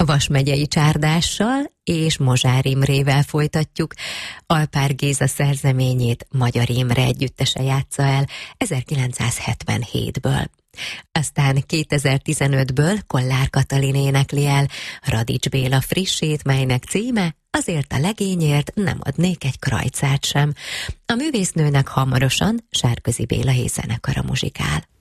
Vas megyei csárdással és Mozsár Imrével folytatjuk. Alpár Géza szerzeményét Magyar Imre együttese játsza el 1977-ből. Aztán 2015-ből Kollár Katalin énekli el Radics Béla frissét, melynek címe Azért a legényért nem adnék egy krajcát sem. A művésznőnek hamarosan Sárközi Béla zenekara muzsikál.